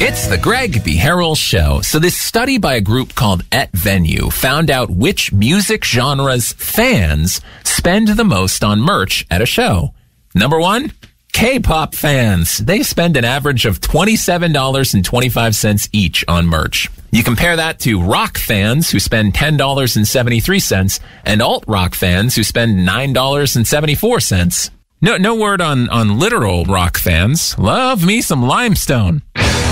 It's the Greg B. Harrell Show. So this study by a group called Et Venue found out which music genres fans spend the most on merch at a show. Number one, K-pop fans. They spend an average of $27.25 each on merch. You compare that to rock fans who spend $10.73 and alt-rock fans who spend $9.74. No word on literal rock fans. Love me some Limestone.